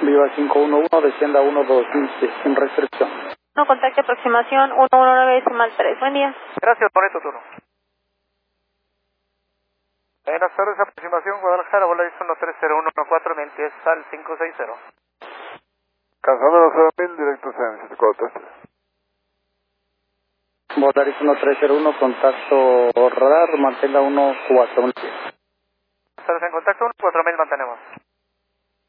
Viva 511, descienda 12000 sin restricción. No, contacte aproximación 119,3. Buen día. Gracias por tu turno. Buenas tardes, aproximación Guadalajara, Volaris 130114, al 560. Cansando los 9000, directo en 743. Volaris 1301, contacto radar, mantenga 14. Estamos en contacto, 4000 mantenemos.